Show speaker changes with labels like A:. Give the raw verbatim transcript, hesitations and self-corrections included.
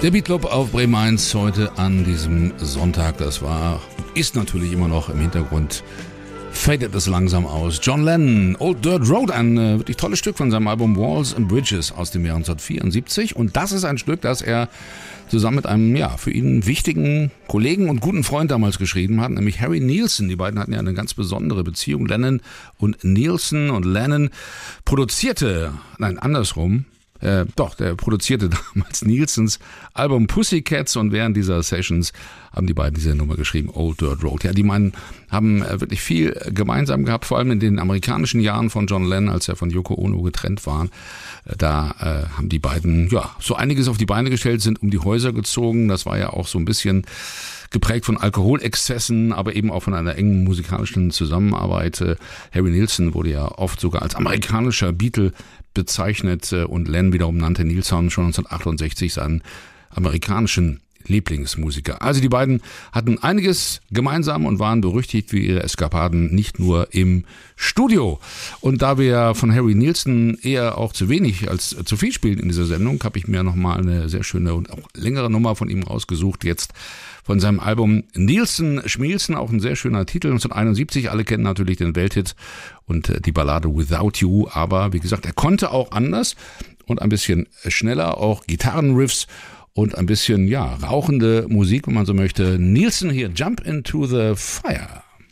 A: Der Beatclub auf Bremen eins heute an diesem Sonntag. Das war, ist natürlich immer noch im Hintergrund. Fadet es langsam aus. John Lennon, Old Dirt Road, ein äh, wirklich tolles Stück von seinem Album Walls and Bridges aus dem Jahr neunzehnhundertvierundsiebzig. Und das ist ein Stück, das er zusammen mit einem, ja, für ihn wichtigen Kollegen und guten Freund damals geschrieben hat, nämlich Harry Nilsson. Die beiden hatten ja eine ganz besondere Beziehung, Lennon und Nilsson. Und Lennon produzierte, nein, andersrum, Äh, doch, der produzierte damals Nilssons Album Pussycats und während dieser Sessions haben die beiden diese Nummer geschrieben, Old Dirt Road. Ja, die meinen, haben äh, wirklich viel gemeinsam gehabt, vor allem in den amerikanischen Jahren von John Lennon, als er von Yoko Ono getrennt war. Äh, da äh, haben die beiden, ja, so einiges auf die Beine gestellt, sind um die Häuser gezogen. Das war ja auch so ein bisschen geprägt von Alkoholexzessen, aber eben auch von einer engen musikalischen Zusammenarbeit. Harry Nilsson wurde ja oft sogar als amerikanischer Beatle bezeichnet und Lennon wiederum nannte Nilsson schon neunzehnhundertachtundsechzig seinen amerikanischen Lieblingsmusiker. Also die beiden hatten einiges gemeinsam und waren berüchtigt für ihre Eskapaden, nicht nur im Studio. Und da wir von Harry Nilsson eher auch zu wenig als zu viel spielen in dieser Sendung, habe ich mir nochmal eine sehr schöne und auch längere Nummer von ihm rausgesucht, jetzt von seinem Album Nilsson Schmielsen, auch ein sehr schöner Titel, neunzehnhunderteinundsiebzig. Alle kennen natürlich den Welthit und die Ballade Without You, aber wie gesagt, er konnte auch anders und ein bisschen schneller, auch Gitarrenriffs und ein bisschen, ja, rauchende Musik, wenn man so möchte. Nilsson hier, Jump into the Fire.